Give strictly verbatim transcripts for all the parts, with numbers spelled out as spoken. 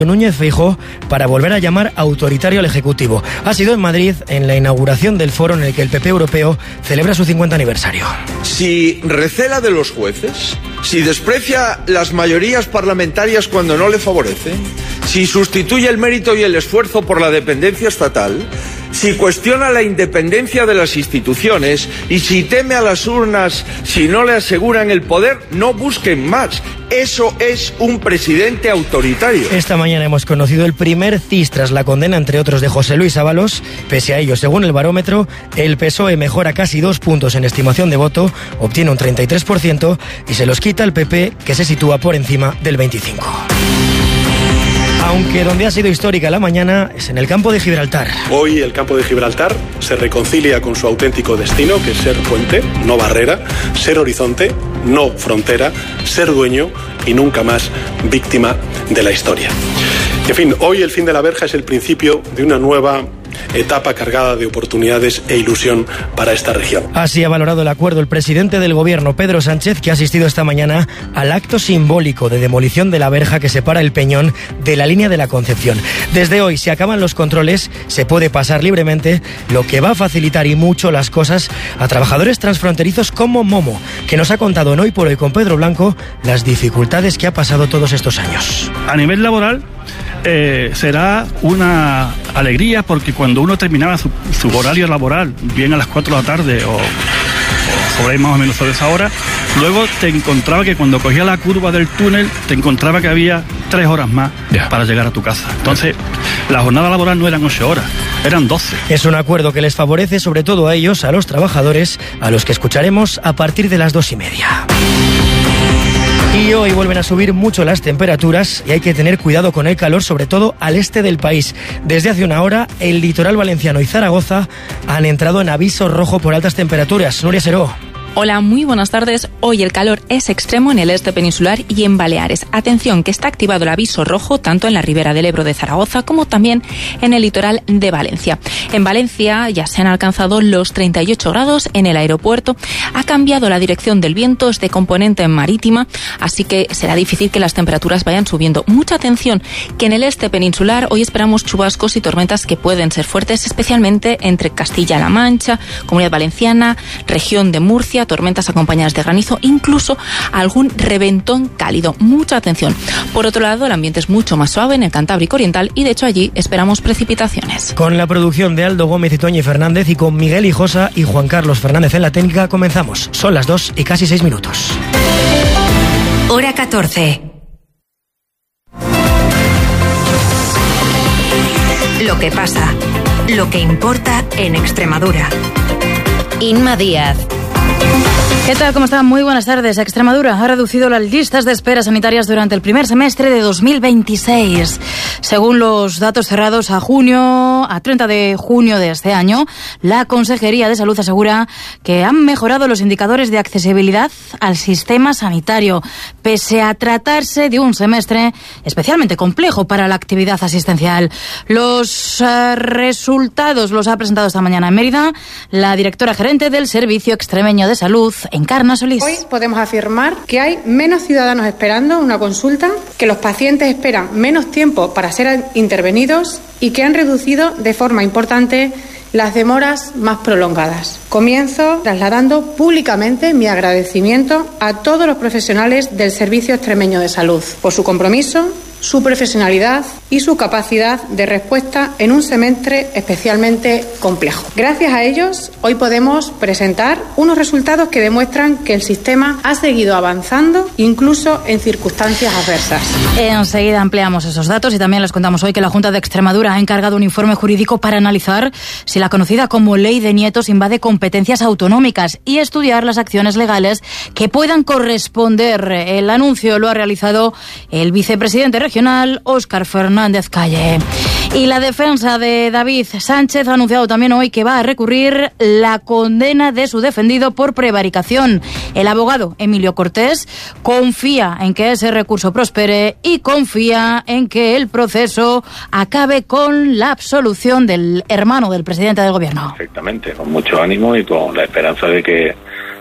Núñez Feijóo para volver a llamar autoritario al Ejecutivo. Ha sido en Madrid en la inauguración del foro en el que el P P europeo celebra su cincuenta aniversario. Si recela de los jueces, si desprecia las mayorías parlamentarias cuando no le favorecen, si sustituye el mérito y el esfuerzo por la dependencia estatal, si cuestiona la independencia de las instituciones y si teme a las urnas si no le aseguran el poder, no busquen más. Eso es un presidente autoritario. Esta mañana hemos conocido el primer C I S tras la condena, entre otros, de José Luis Ábalos. Pese a ello, según el barómetro, el P S O E mejora casi dos puntos en estimación de voto, obtiene un treinta y tres por ciento y se los quita el P P, que se sitúa por encima del veinticinco por ciento. Aunque donde ha sido histórica la mañana es en el campo de Gibraltar. Hoy el campo de Gibraltar se reconcilia con su auténtico destino, que es ser puente, no barrera, ser horizonte, no frontera, ser dueño y nunca más víctima de la historia. En fin, hoy el fin de la verja es el principio de una nueva etapa cargada de oportunidades e ilusión para esta región. Así ha valorado el acuerdo el presidente del gobierno, Pedro Sánchez, que ha asistido esta mañana al acto simbólico de demolición de la verja que separa el Peñón de la línea de la Concepción. Desde hoy, si acaban los controles, se puede pasar libremente, lo que va a facilitar y mucho las cosas a trabajadores transfronterizos como Momo, que nos ha contado en Hoy por Hoy con Pedro Blanco las dificultades que ha pasado todos estos años. A nivel laboral, Eh, será una alegría, porque cuando uno terminaba su, su horario laboral, bien a las cuatro de la tarde o, o sobre ahí más o menos sobre esa hora, luego te encontraba que cuando cogía la curva del túnel, te encontraba que había tres horas más yeah. para llegar a tu casa. Entonces, la jornada laboral no eran ocho horas, eran doce. Es un acuerdo que les favorece sobre todo a ellos, a los trabajadores, a los que escucharemos a partir de las dos y media. Y hoy vuelven a subir mucho las temperaturas y hay que tener cuidado con el calor, sobre todo al este del país. Desde hace una hora, el litoral valenciano y Zaragoza han entrado en aviso rojo por altas temperaturas. Nuria Seró. Hola, muy buenas tardes. Hoy el calor es extremo en el este peninsular y en Baleares. Atención, que está activado el aviso rojo tanto en la ribera del Ebro de Zaragoza como también en el litoral de Valencia. En Valencia ya se han alcanzado los treinta y ocho grados en el aeropuerto. Ha cambiado la dirección del viento, es de componente marítima, así que será difícil que las temperaturas vayan subiendo. Mucha atención, que en el este peninsular hoy esperamos chubascos y tormentas que pueden ser fuertes, especialmente entre Castilla-La Mancha, Comunidad Valenciana, región de Murcia, tormentas acompañadas de granizo, incluso algún reventón cálido. Mucha atención. Por otro lado, el ambiente es mucho más suave en el Cantábrico Oriental y de hecho allí esperamos precipitaciones. Con la producción de Aldo Gómez y Toñi Fernández y con Miguel Hijosa y Juan Carlos Fernández en la técnica, comenzamos. Son las dos y casi seis minutos. Hora catorce. Lo que pasa, lo que importa en Extremadura. Inma Díaz. ¿Qué tal? ¿Cómo están? Muy buenas tardes. Extremadura ha reducido las listas de espera sanitarias durante el primer semestre de dos mil veintiséis. Según los datos cerrados a junio, a treinta de junio de este año, la Consejería de Salud asegura que han mejorado los indicadores de accesibilidad al sistema sanitario, pese a tratarse de un semestre especialmente complejo para la actividad asistencial. Los uh, resultados los ha presentado esta mañana en Mérida la directora gerente del Servicio Extremeño de Salud, Encarna Solís. Hoy podemos afirmar que hay menos ciudadanos esperando una consulta, que los pacientes esperan menos tiempo para ser intervenidos y que han reducido de forma importante las demoras más prolongadas. Comienzo trasladando públicamente mi agradecimiento a todos los profesionales del Servicio Extremeño de Salud por su compromiso, su profesionalidad y su capacidad de respuesta en un semestre especialmente complejo. Gracias a ellos, hoy podemos presentar unos resultados que demuestran que el sistema ha seguido avanzando incluso en circunstancias adversas. Enseguida ampliamos esos datos y también les contamos hoy que la Junta de Extremadura ha encargado un informe jurídico para analizar si la conocida como Ley de Nietos invade competencias autonómicas y estudiar las acciones legales que puedan corresponder. El anuncio lo ha realizado el vicepresidente regional, Óscar Fernández Calle. Y la defensa de David Sánchez ha anunciado también hoy que va a recurrir la condena de su defendido por prevaricación. El abogado Emilio Cortés confía en que ese recurso prospere y confía en que el proceso acabe con la absolución del hermano del presidente del gobierno. Perfectamente, con mucho ánimo y con la esperanza de que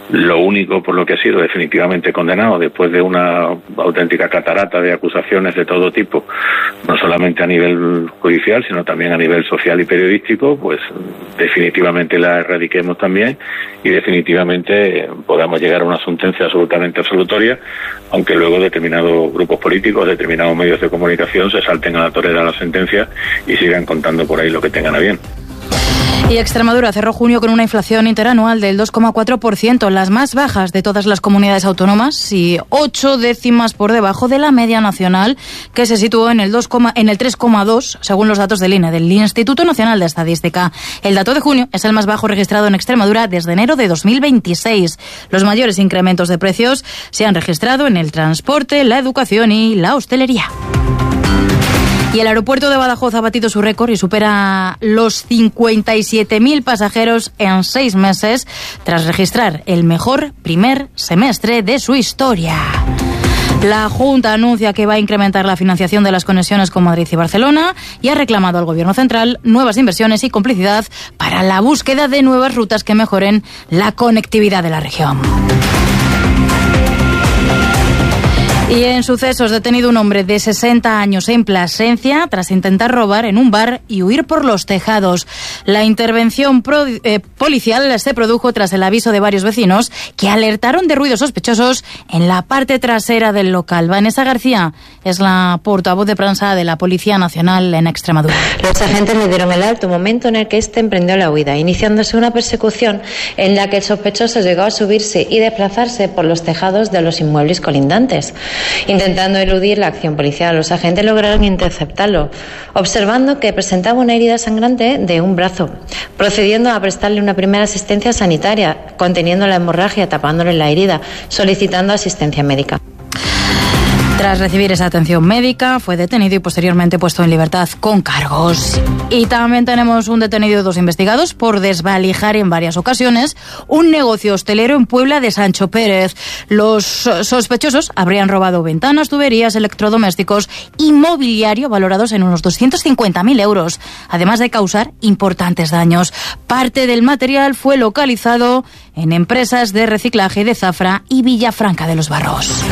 Lo único por lo que ha sido definitivamente condenado después de una auténtica catarata de acusaciones de todo tipo, no solamente a nivel judicial, sino también a nivel social y periodístico, pues definitivamente la erradiquemos también y definitivamente podamos llegar a una sentencia absolutamente absolutoria, aunque luego determinados grupos políticos, determinados medios de comunicación se salten a la torera la sentencia y sigan contando por ahí lo que tengan a bien. Y Extremadura cerró junio con una inflación interanual del dos coma cuatro por ciento, las más bajas de todas las comunidades autónomas y ocho décimas por debajo de la media nacional, que se situó en el, dos, en el tres coma dos, según los datos del I N E, del Instituto Nacional de Estadística. El dato de junio es el más bajo registrado en Extremadura desde enero de dos mil veintiséis. Los mayores incrementos de precios se han registrado en el transporte, la educación y la hostelería. Y el aeropuerto de Badajoz ha batido su récord y supera los cincuenta y siete mil pasajeros en seis meses, tras registrar el mejor primer semestre de su historia. La Junta anuncia que va a incrementar la financiación de las conexiones con Madrid y Barcelona y ha reclamado al Gobierno central nuevas inversiones y complicidad para la búsqueda de nuevas rutas que mejoren la conectividad de la región. Y en sucesos, detenido un hombre de sesenta años en Plasencia tras intentar robar en un bar y huir por los tejados. La intervención pro, eh, policial se produjo tras el aviso de varios vecinos que alertaron de ruidos sospechosos en la parte trasera del local. Vanessa García es la portavoz de prensa de la Policía Nacional en Extremadura. Los agentes le dieron el alto, momento en el que éste emprendió la huida, iniciándose una persecución en la que el sospechoso llegó a subirse y desplazarse por los tejados de los inmuebles colindantes. Intentando eludir la acción policial, los agentes lograron interceptarlo, observando que presentaba una herida sangrante de un brazo, procediendo a prestarle una primera asistencia sanitaria, conteniendo la hemorragia, tapándole la herida, solicitando asistencia médica. Tras recibir esa atención médica, fue detenido y posteriormente puesto en libertad con cargos. Y también tenemos un detenido y dos investigados por desvalijar en varias ocasiones un negocio hostelero en Puebla de Sancho Pérez. Los sospechosos habrían robado ventanas, tuberías, electrodomésticos y mobiliario valorados en unos doscientos cincuenta mil euros, además de causar importantes daños. Parte del material fue localizado en empresas de reciclaje de Zafra y Villafranca de los Barros.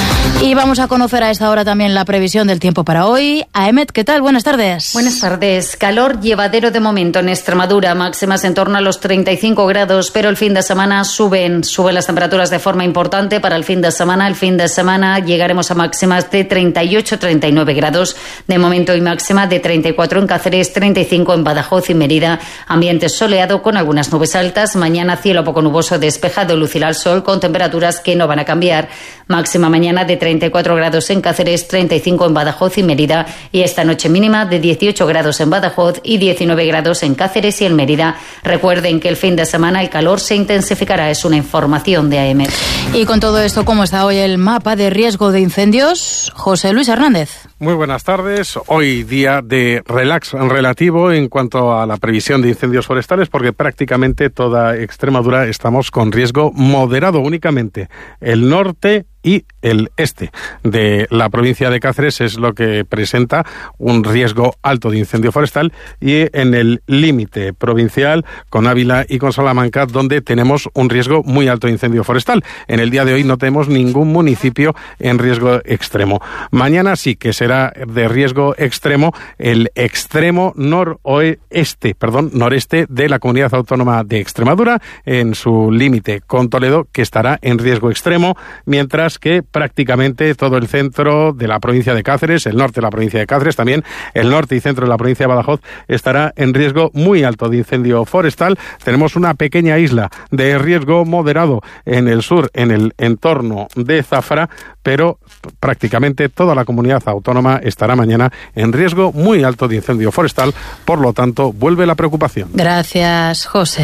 Y vamos a conocer a esta hora también la previsión del tiempo para hoy. Aemet, ¿qué tal? Buenas tardes. Buenas tardes. Calor llevadero de momento en Extremadura, máximas en torno a los treinta y cinco grados, pero el fin de semana suben, suben las temperaturas de forma importante para el fin de semana. El fin de semana llegaremos a máximas de treinta y ocho a treinta y nueve grados. De momento y máxima de treinta y cuatro en Cáceres, treinta y cinco en Badajoz y Mérida. Ambiente soleado con algunas nubes altas. Mañana cielo poco nuboso, despejado, lucirá el sol con temperaturas que no van a cambiar. Máxima mañana de treinta y cuatro grados en Cáceres, treinta y cinco en Badajoz y Mérida, y esta noche mínima de dieciocho grados en Badajoz y diecinueve grados en Cáceres y en Mérida. Recuerden que el fin de semana el calor se intensificará, es una información de A M. Y con todo esto, ¿cómo está hoy el mapa de riesgo de incendios? José Luis Hernández. Muy buenas tardes. Hoy día de relax relativo en cuanto a la previsión de incendios forestales, porque prácticamente toda Extremadura estamos con riesgo moderado únicamente. El norte y el este de la provincia de Cáceres es lo que presenta un riesgo alto de incendio forestal, y en el límite provincial con Ávila y con Salamanca, donde tenemos un riesgo muy alto de incendio forestal. En el día de hoy no tenemos ningún municipio en riesgo extremo. Mañana sí que será de riesgo extremo el extremo noroeste, perdón, noreste de la comunidad autónoma de Extremadura, en su límite con Toledo, que estará en riesgo extremo, mientras que prácticamente todo el centro de la provincia de Cáceres, el norte de la provincia de Cáceres, también el norte y centro de la provincia de Badajoz estará en riesgo muy alto de incendio forestal. Tenemos una pequeña isla de riesgo moderado en el sur, en el entorno de Zafra, pero prácticamente toda la comunidad autónoma estará mañana en riesgo muy alto de incendio forestal. Por lo tanto, vuelve la preocupación. Gracias, José.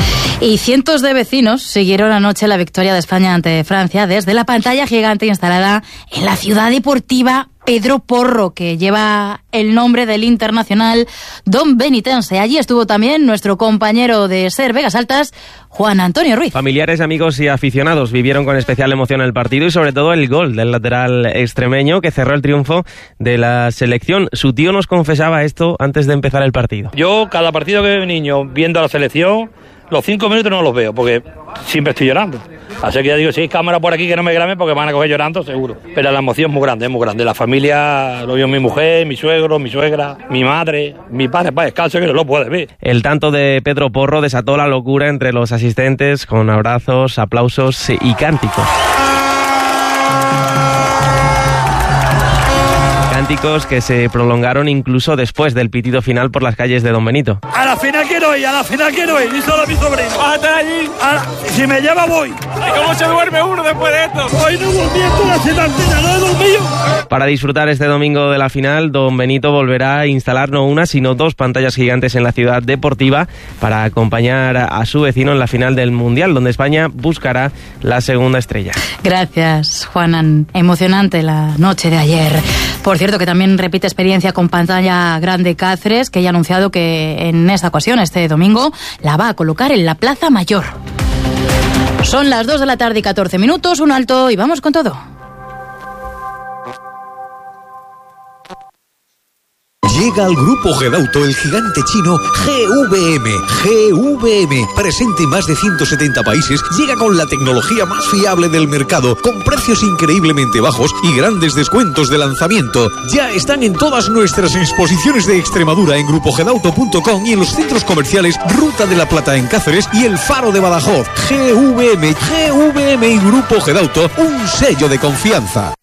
Y cientos de vecinos siguieron anoche la victoria de España ante Francia desde la pantalla gigante instalada en la ciudad deportiva Pedro Porro, que lleva el nombre del internacional Don Benitense. Allí estuvo también nuestro compañero de SER Vegas Altas, Juan Antonio Ruiz. Familiares, amigos y aficionados vivieron con especial emoción el partido y sobre todo el gol del lateral extremeño que cerró el triunfo de la selección. Su tío nos confesaba esto antes de empezar el partido. Yo, cada partido que veo niño viendo a la selección, Los cinco minutos no los veo, porque siempre estoy llorando. Así que ya digo, si hay cámara por aquí que no me graben porque me van a coger llorando, seguro. Pero la emoción es muy grande, es muy grande. La familia, lo vio mi mujer, mi suegro, mi suegra, mi madre, mi padre, para descanso, que no lo puede ver. El tanto de Pedro Porro desató la locura entre los asistentes con abrazos, aplausos y cánticos. Cánticos que se prolongaron incluso después del pitido final por las calles de Don Benito. A la final quiero ir, a la final quiero ir, y solo mi sobrino. ¿Vas a estar allí? La, si me lleva voy. ¿Y cómo se duerme uno después de esto? Hoy no dormí en la celantina, no he dormido. Para disfrutar este domingo de la final, Don Benito volverá a instalar no una, sino dos pantallas gigantes en la ciudad deportiva para acompañar a su vecino en la final del Mundial, donde España buscará la segunda estrella. Gracias, Juanan. Emocionante la noche de ayer. Por cierto, que también repite experiencia con pantalla grande Cáceres, que ya ha anunciado que en esta ocasión, este domingo, la va a colocar en la Plaza Mayor. Son las dos de la tarde y catorce minutos, un alto y vamos con todo. Llega al grupo Gedauto el gigante chino G V M. G V M, presente en más de ciento setenta países, llega con la tecnología más fiable del mercado, con precios increíblemente bajos y grandes descuentos de lanzamiento. Ya están en todas nuestras exposiciones de Extremadura en grupo gedauto punto com y en los centros comerciales Ruta de la Plata en Cáceres y El Faro de Badajoz. G V M, G V M y Grupo Gedauto, un sello de confianza.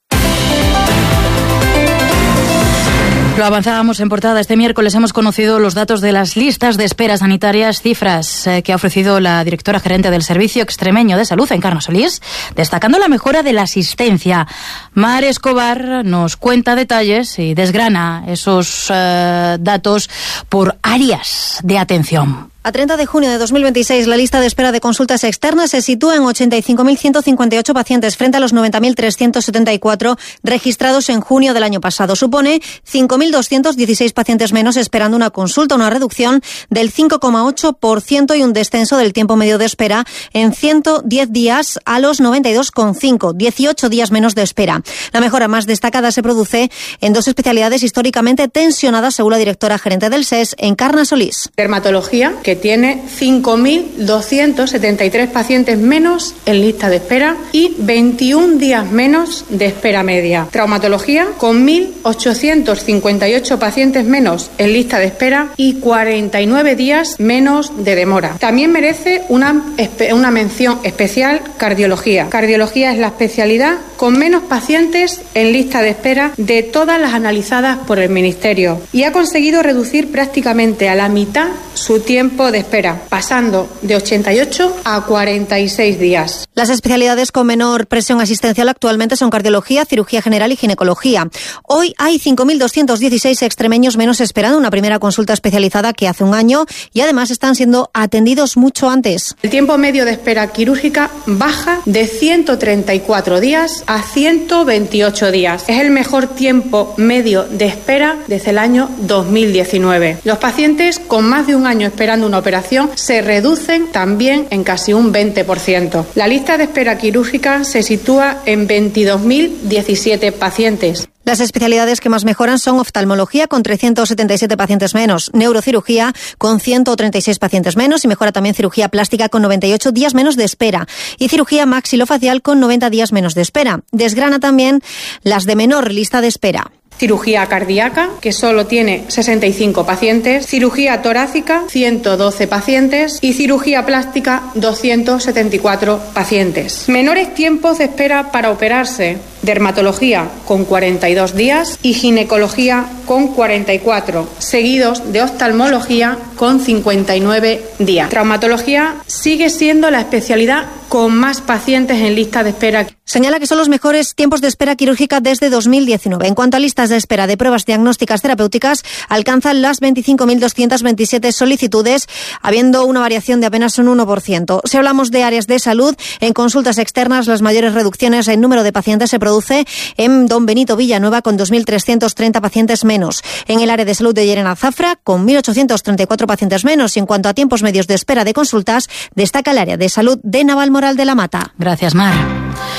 Lo avanzábamos en portada. Este miércoles hemos conocido los datos de las listas de espera sanitarias, cifras eh, que ha ofrecido la directora gerente del Servicio Extremeño de Salud, Encarna Solís, destacando la mejora de la asistencia. Mar Escobar nos cuenta detalles y desgrana esos eh, datos por áreas de atención. A treinta de junio de dos mil veintiséis, la lista de espera de consultas externas se sitúa en ochenta y cinco mil ciento cincuenta y ocho pacientes frente a los noventa mil trescientos setenta y cuatro registrados en junio del año pasado. Supone cinco mil doscientos dieciséis pacientes menos esperando una consulta, una reducción del cinco coma ocho por ciento y un descenso del tiempo medio de espera en ciento diez días a los noventa y dos coma cinco, dieciocho días menos de espera. La mejora más destacada se produce en dos especialidades históricamente tensionadas, según la directora gerente del S E S, Encarna Solís. Dermatología, que tiene cinco mil doscientos setenta y tres pacientes menos en lista de espera y veintiún días menos de espera media. Traumatología, con mil ochocientos cincuenta y ocho pacientes menos en lista de espera y cuarenta y nueve días menos de demora. También merece una, una mención especial cardiología. Cardiología es la especialidad con menos pacientes en lista de espera de todas las analizadas por el Ministerio y ha conseguido reducir prácticamente a la mitad su tiempo de espera, pasando de ochenta y ocho a cuarenta y seis días. Las especialidades con menor presión asistencial actualmente son cardiología, cirugía general y ginecología. Hoy hay cinco mil doscientos dieciséis extremeños menos esperando una primera consulta especializada que hace un año y además están siendo atendidos mucho antes. El tiempo medio de espera quirúrgica baja de ciento treinta y cuatro días a ciento veintiocho días. Es el mejor tiempo medio de espera desde el año dos mil diecinueve. Los pacientes con más de un año esperando una operación se reducen también en casi un veinte por ciento. La lista de espera quirúrgica se sitúa en veintidós mil diecisiete pacientes. Las especialidades que más mejoran son oftalmología, con trescientos setenta y siete pacientes menos, neurocirugía, con ciento treinta y seis pacientes menos, y mejora también cirugía plástica, con noventa y ocho días menos de espera, y cirugía maxilofacial, con noventa días menos de espera. Desgrana también las de menor lista de espera. Cirugía cardíaca, que solo tiene sesenta y cinco pacientes, cirugía torácica, ciento doce pacientes y cirugía plástica, doscientos setenta y cuatro pacientes. Menores tiempos de espera para operarse: dermatología con cuarenta y dos días y ginecología con cuarenta y cuatro, seguidos de oftalmología con cincuenta y nueve días. Traumatología sigue siendo la especialidad con más pacientes en lista de espera. Señala que son los mejores tiempos de espera quirúrgica desde dos mil diecinueve. En cuanto a listas de espera de pruebas diagnósticas terapéuticas, alcanzan las veinticinco mil doscientos veintisiete solicitudes, habiendo una variación de apenas un uno por ciento. Si hablamos de áreas de salud, en consultas externas las mayores reducciones en número de pacientes se produce en Don Benito Villanueva, con dos mil trescientos treinta pacientes menos. En el área de salud de Llerena Zafra, con mil ochocientos treinta y cuatro pacientes menos. Y en cuanto a tiempos medios de espera de consultas, destaca el área de salud de Navalmoral de la Mata. Gracias, Mar.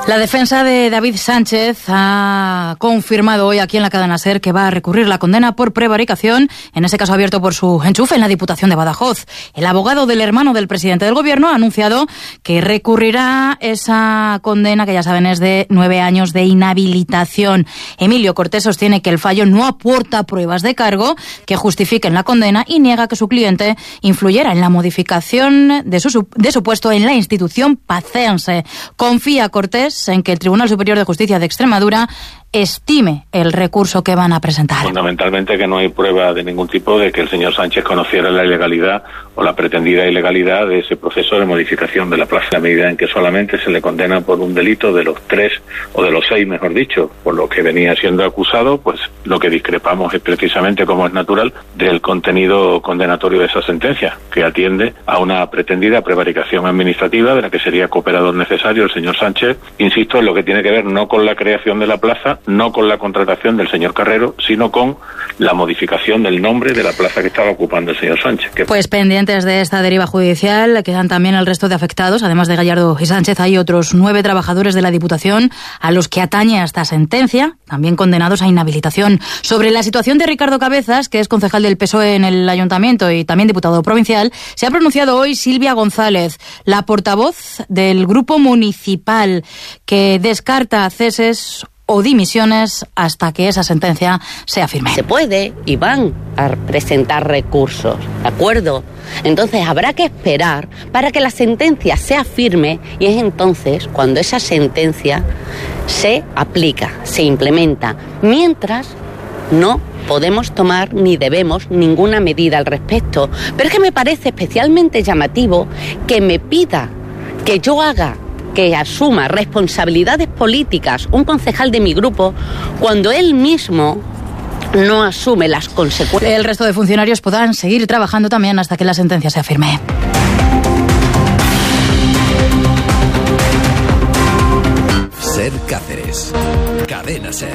La defensa de David Sánchez ha confirmado hoy aquí en la cadena SER que va a recurrir la condena por prevaricación, en ese caso abierto por su enchufe en la Diputación de Badajoz. El abogado del hermano del presidente del Gobierno ha anunciado que recurrirá esa condena, que ya saben es de nueve años de inhabilitación. Emilio Cortés sostiene que el fallo no aporta pruebas de cargo que justifiquen la condena y niega que su cliente influyera en la modificación de su, de su puesto en la institución pacense. Confía Cortés en que el Tribunal Superior de Justicia de Extremadura estime el recurso que van a presentar. Fundamentalmente que no hay prueba de ningún tipo de que el señor Sánchez conociera la ilegalidad o la pretendida ilegalidad de ese proceso de modificación de la plaza, a medida en que solamente se le condena por un delito de los tres o de los seis, mejor dicho, por lo que venía siendo acusado. Pues lo que discrepamos es precisamente, como es natural, del contenido condenatorio de esa sentencia, que atiende a una pretendida prevaricación administrativa de la que sería cooperador necesario el señor Sánchez, insisto, en lo que tiene que ver no con la creación de la plaza, no con la contratación del señor Carrero, sino con la modificación del nombre de la plaza que estaba ocupando el señor Sánchez. Que... Pues pendientes de esta deriva judicial quedan también el resto de afectados. Además de Gallardo y Sánchez, hay otros nueve trabajadores de la Diputación a los que atañe esta sentencia, también condenados a inhabilitación. Sobre la situación de Ricardo Cabezas, que es concejal del P S O E en el Ayuntamiento y también diputado provincial, se ha pronunciado hoy Silvia González, la portavoz del Grupo Municipal, que descarta ceses o dimisiones hasta que esa sentencia sea firme. Se puede y van a presentar recursos, ¿de acuerdo? Entonces habrá que esperar para que la sentencia sea firme y es entonces cuando esa sentencia se aplica, se implementa. Mientras no podemos tomar ni debemos ninguna medida al respecto. Pero es que me parece especialmente llamativo que me pida que yo haga que asuma responsabilidades políticas un concejal de mi grupo cuando él mismo no asume las consecuencias. El resto de funcionarios podrán seguir trabajando también hasta que la sentencia sea firme. SER Cáceres. Cadena SER.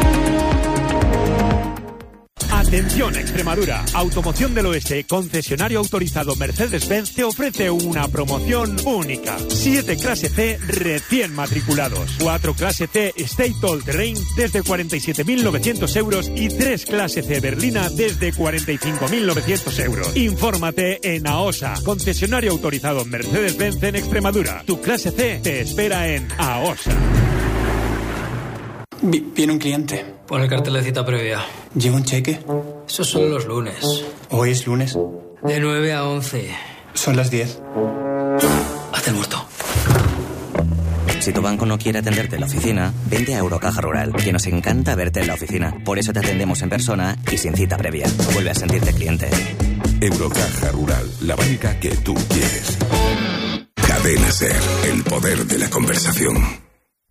Atención Extremadura, Automoción del Oeste, concesionario autorizado Mercedes-Benz, te ofrece una promoción única. siete clase C recién matriculados, cuatro clase C State All Terrain desde cuarenta y siete mil novecientos euros y tres clase C Berlina desde cuarenta y cinco mil novecientos euros. Infórmate en AOSA, concesionario autorizado Mercedes-Benz en Extremadura. Tu clase C te espera en AOSA. Viene un cliente. Pon el cartel de cita previa. ¿Lleva un cheque? Esos son los lunes. ¿Hoy es lunes? De nueve a once. Son las diez. Haz el muerto. Si tu banco no quiere atenderte en la oficina, vente a Eurocaja Rural, que nos encanta verte en la oficina. Por eso te atendemos en persona y sin cita previa. Vuelve a sentirte cliente. Eurocaja Rural, la banca que tú quieres. Cadena SER, el poder de la conversación.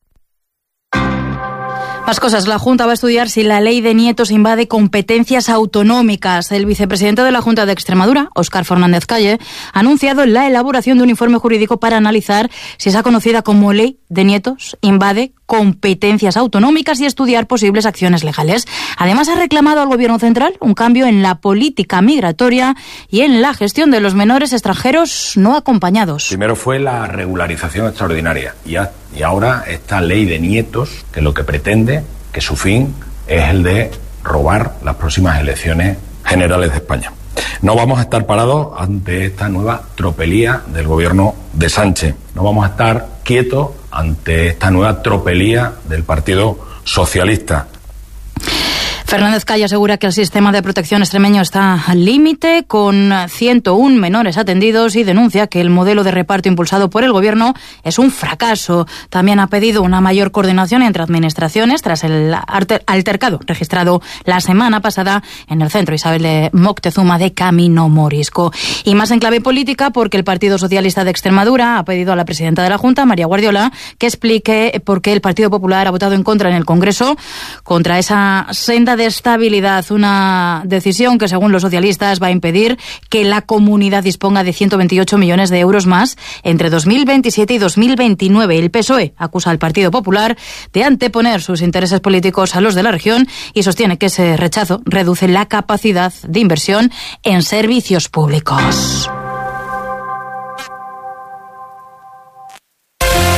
Más cosas. La Junta va a estudiar si la ley de nietos invade competencias autonómicas. El vicepresidente de la Junta de Extremadura, Óscar Fernández Calle, ha anunciado la elaboración de un informe jurídico para analizar si esa conocida como ley de nietos invade competencias autonómicas y estudiar posibles acciones legales. Además, ha reclamado al Gobierno central un cambio en la política migratoria y en la gestión de los menores extranjeros no acompañados. Primero fue la regularización extraordinaria y, a, y ahora esta ley de nietos, que lo que pretende, que su fin es el de robar las próximas elecciones generales de España. No vamos a estar parados ante esta nueva tropelía del gobierno de Sánchez. No vamos a estar quietos ante esta nueva tropelía del Partido Socialista. Fernández Calle asegura que el sistema de protección extremeño está al límite, con ciento uno menores atendidos, y denuncia que el modelo de reparto impulsado por el Gobierno es un fracaso. También ha pedido una mayor coordinación entre administraciones tras el altercado registrado la semana pasada en el centro Isabel de Moctezuma de Camino Morisco. Y más en clave política, porque el Partido Socialista de Extremadura ha pedido a la presidenta de la Junta, María Guardiola, que explique por qué el Partido Popular ha votado en contra en el Congreso contra esa senda de estabilidad, una decisión que según los socialistas va a impedir que la comunidad disponga de ciento veintiocho millones de euros más entre dos mil veintisiete y dos mil veintinueve. El P S O E acusa al Partido Popular de anteponer sus intereses políticos a los de la región y sostiene que ese rechazo reduce la capacidad de inversión en servicios públicos.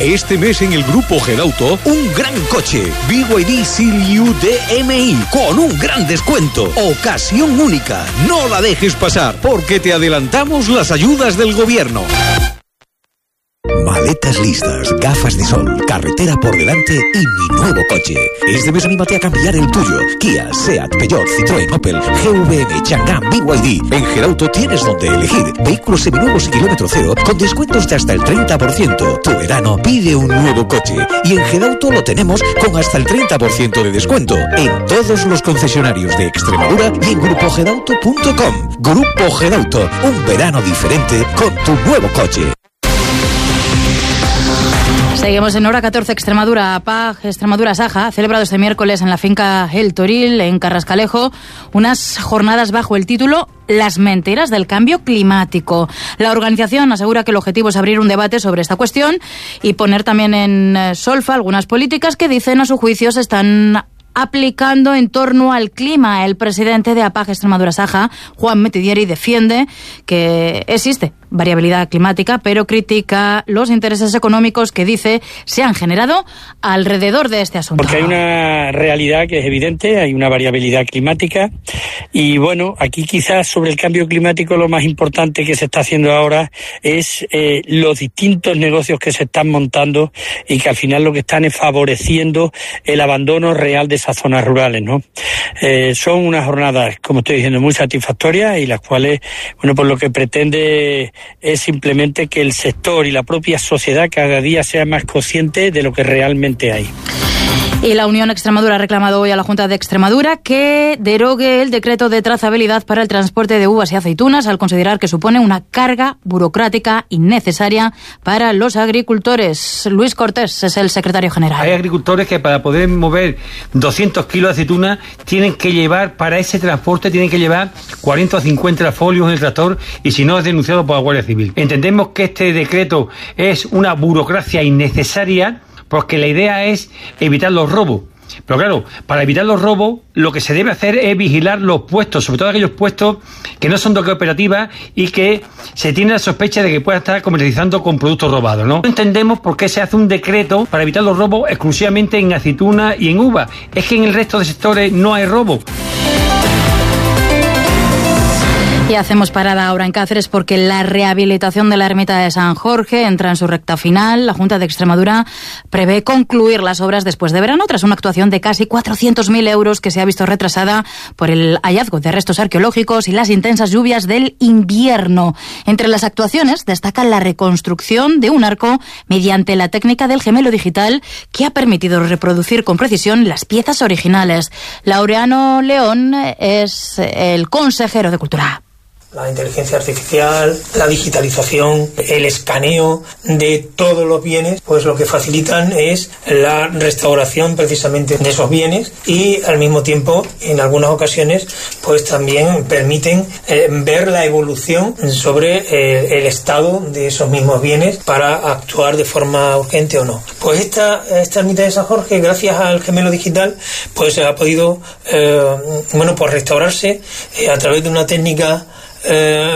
Este mes en el Grupo Gedauto, un gran coche. B Y D Seal-U D M I con un gran descuento. Ocasión única. No la dejes pasar porque te adelantamos las ayudas del gobierno. Maletas listas, gafas de sol, carretera por delante y mi nuevo coche. Este mes anímate a cambiar el tuyo. Kia, Seat, Peugeot, Citroën, Opel, G V M, Chang'an, B Y D. En Gedauto tienes donde elegir. Vehículos seminuevos y kilómetro cero con descuentos de hasta el treinta por ciento. Tu verano pide un nuevo coche. Y en Gedauto lo tenemos con hasta el treinta por ciento de descuento. En todos los concesionarios de Extremadura y en grupo gedauto punto com. Grupo Gedauto, un verano diferente con tu nuevo coche. Seguimos en hora catorce. Extremadura, P A G Extremadura Saja ha celebrado este miércoles en la finca El Toril, en Carrascalejo, unas jornadas bajo el título Las mentiras del cambio climático. La organización asegura que el objetivo es abrir un debate sobre esta cuestión y poner también en solfa algunas políticas que dicen a su juicio se están aplicando en torno al clima. El presidente de A P A G Extremadura Saja, Juan Metidieri, defiende que existe variabilidad climática, pero critica los intereses económicos que dice se han generado alrededor de este asunto. Porque hay una realidad que es evidente, hay una variabilidad climática y bueno, aquí quizás sobre el cambio climático lo más importante que se está haciendo ahora es eh, los distintos negocios que se están montando y que al final lo que están es favoreciendo el abandono real de esas zonas rurales, ¿no? Eh, son unas jornadas, como estoy diciendo, muy satisfactorias y las cuales, bueno, pues lo que pretende es simplemente que el sector y la propia sociedad cada día sea más consciente de lo que realmente hay. Y la Unión Extremadura ha reclamado hoy a la Junta de Extremadura que derogue el decreto de trazabilidad para el transporte de uvas y aceitunas al considerar que supone una carga burocrática innecesaria para los agricultores. Luis Cortés es el secretario general. Hay agricultores que para poder mover doscientos kilos de aceituna tienen que llevar, para ese transporte, tienen que llevar cuarenta o cincuenta folios en el tractor y si no es denunciado por la Guardia Civil. Entendemos que este decreto es una burocracia innecesaria porque la idea es evitar los robos. Pero claro, para evitar los robos, lo que se debe hacer es vigilar los puestos, sobre todo aquellos puestos que no son de cooperativas y que se tiene la sospecha de que puedan estar comercializando con productos robados, ¿no? No entendemos por qué se hace un decreto para evitar los robos exclusivamente en aceituna y en uva. Es que en el resto de sectores no hay robo. Y hacemos parada ahora en Cáceres porque la rehabilitación de la ermita de San Jorge entra en su recta final. La Junta de Extremadura prevé concluir las obras después de verano tras una actuación de casi cuatrocientos mil euros que se ha visto retrasada por el hallazgo de restos arqueológicos y las intensas lluvias del invierno. Entre las actuaciones destaca la reconstrucción de un arco mediante la técnica del gemelo digital que ha permitido reproducir con precisión las piezas originales. Laureano León es el consejero de Cultura. La inteligencia artificial, la digitalización, el escaneo de todos los bienes, pues lo que facilitan es la restauración precisamente de esos bienes y al mismo tiempo, en algunas ocasiones, pues también permiten eh, ver la evolución sobre eh, el estado de esos mismos bienes para actuar de forma urgente o no. Pues esta, esta ermita de San Jorge, gracias al gemelo digital, pues ha podido, eh, bueno, pues restaurarse eh, a través de una técnica Eh,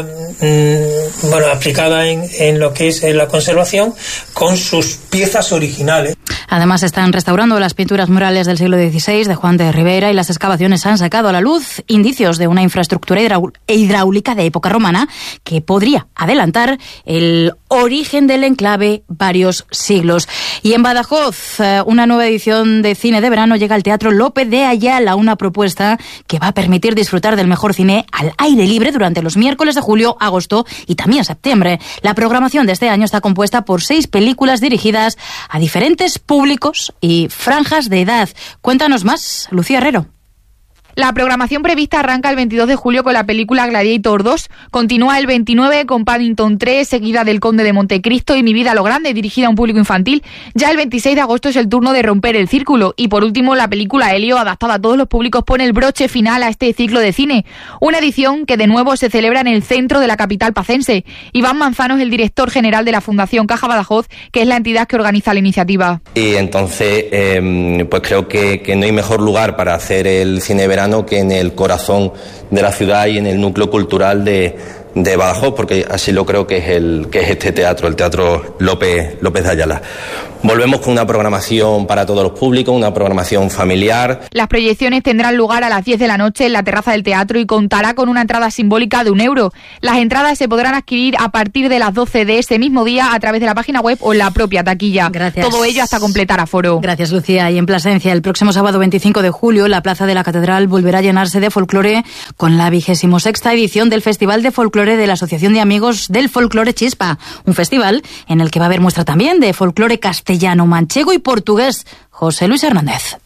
mm, bueno, aplicada en, en lo que es la conservación con sus piezas originales. Además están restaurando las pinturas murales del siglo dieciséis de Juan de Rivera y las excavaciones han sacado a la luz indicios de una infraestructura hidráulica de época romana que podría adelantar el origen del enclave varios siglos. Y en Badajoz, una nueva edición de cine de verano llega al Teatro López de Ayala, una propuesta que va a permitir disfrutar del mejor cine al aire libre durante los miércoles de julio, agosto y también septiembre. La programación de este año está compuesta por seis películas dirigidas a diferentes públicos y franjas de edad. Cuéntanos más, Lucía Herrero. La programación prevista arranca el veintidós de julio con la película Gladiator dos, continúa el veintinueve con Paddington tres, seguida del Conde de Montecristo y Mi vida a lo grande, dirigida a un público infantil. Ya el veintiséis de agosto es el turno de Romper el círculo y por último la película Helio, adaptada a todos los públicos, pone el broche final a este ciclo de cine. Una edición que de nuevo se celebra en el centro de la capital pacense. Iván Manzano es el director general de la Fundación Caja Badajoz, que es la entidad que organiza la iniciativa. Y entonces, eh, pues creo que, que no hay mejor lugar para hacer el cine de verano que en el corazón de la ciudad y en el núcleo cultural de, de Badajoz, porque así lo creo que es el que es este teatro, el Teatro López, López de Ayala. Volvemos con una programación para todos los públicos, una programación familiar. Las proyecciones tendrán lugar a las diez de la noche en la terraza del teatro y contará con una entrada simbólica de un euro. Las entradas se podrán adquirir a partir de las doce de ese mismo día a través de la página web o en la propia taquilla. Gracias. Todo ello hasta completar aforo. Gracias, Lucía. Y en Plasencia, el próximo sábado veinticinco de julio, la plaza de la Catedral volverá a llenarse de folclore con la vigésimo sexta edición del Festival de Folclore de la Asociación de Amigos del Folclore Chispa. Un festival en el que va a haber muestra también de folclore castellano, manchego y portugués. José Luis Hernández.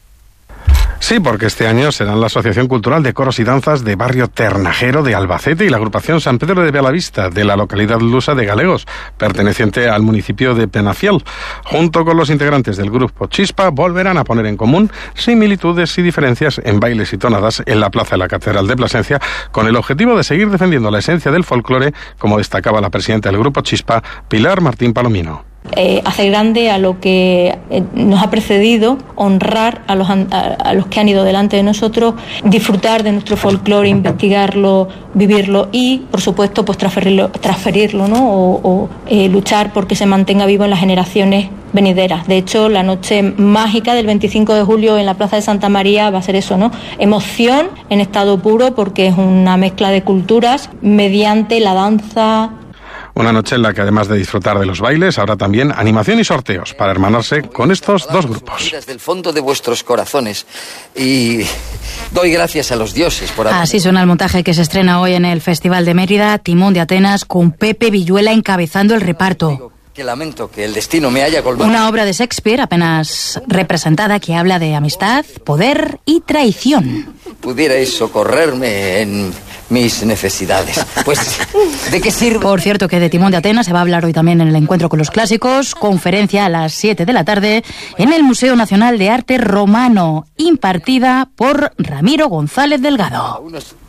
Sí, porque este año serán la Asociación Cultural de Coros y Danzas de Barrio Ternajero de Albacete y la agrupación San Pedro de Belavista de la localidad lusa de Galegos, perteneciente al municipio de Penafiel. Junto con los integrantes del grupo Chispa, volverán a poner en común similitudes y diferencias en bailes y tonadas en la plaza de la Catedral de Plasencia, con el objetivo de seguir defendiendo la esencia del folclore, como destacaba la presidenta del grupo Chispa, Pilar Martín Palomino. Eh, hacer grande a lo que eh, nos ha precedido, honrar a los, a, a los que han ido delante de nosotros, disfrutar de nuestro folclore, investigarlo, vivirlo y, por supuesto, pues transferirlo, transferirlo ¿no? o, o eh, luchar porque se mantenga vivo en las generaciones venideras. De hecho, la noche mágica del veinticinco de julio en la Plaza de Santa María va a ser eso, ¿no? Emoción en estado puro, porque es una mezcla de culturas mediante la danza. Una noche en la que, además de disfrutar de los bailes, habrá también animación y sorteos para hermanarse con estos dos grupos. Desde el fondo de vuestros corazones, y doy gracias a los dioses por haber... Así suena el montaje que se estrena hoy en el Festival de Mérida, Timón de Atenas, con Pepe Villuela encabezando el reparto. Que lamento que el destino me haya colmado. Una obra de Shakespeare apenas representada que habla de amistad, poder y traición. Pudierais socorrerme en mis necesidades. Pues, ¿de qué sirve? Por cierto, que de Timón de Atenas se va a hablar hoy también en el Encuentro con los Clásicos, conferencia a las siete de la tarde en el Museo Nacional de Arte Romano, impartida por Ramiro González Delgado.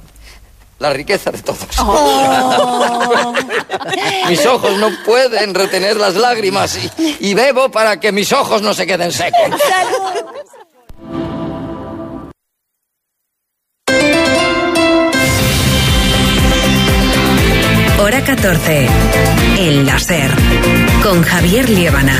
La riqueza de todos. Oh. Mis ojos no pueden retener las lágrimas y, y bebo para que mis ojos no se queden secos. Hora catorce. El láser. Con Javier Liébana.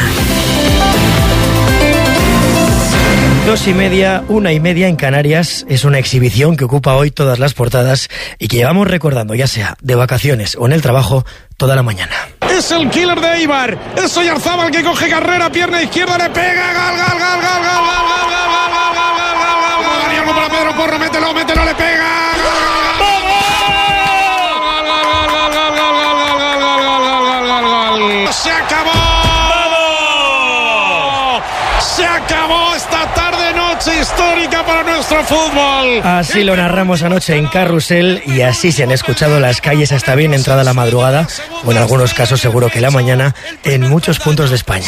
Dos y media, una y media en Canarias es una exhibición que ocupa hoy todas las portadas y que llevamos recordando, ya sea de vacaciones o en el trabajo, toda la mañana. Es el killer de Eibar, es Oyarzábal que coge carrera, pierna izquierda, le pega, gal, gal, gal, gal, gal, gal, gal, gal, gal, gal, gal, gal, gal, gal, para Pedro Porro, mételo, mételo, le pega. Se acabó. Se acabó esta tarde noche histórica para nuestro fútbol. Así lo narramos anoche en Carrusel y así se han escuchado las calles hasta bien entrada la madrugada, o en algunos casos seguro que la mañana, en muchos puntos de España.